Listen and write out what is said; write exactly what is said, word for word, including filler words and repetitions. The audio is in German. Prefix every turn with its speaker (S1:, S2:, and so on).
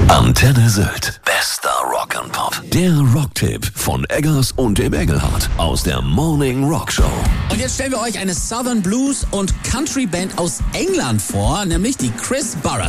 S1: Antenne Sylt. Bester Rock'n'Pop. Der Rocktipp von Eggers und dem Engelhardt aus der Morning Rock Show.
S2: Und jetzt stellen wir euch eine Southern Blues und Country Band aus England vor, nämlich die Chris Burress.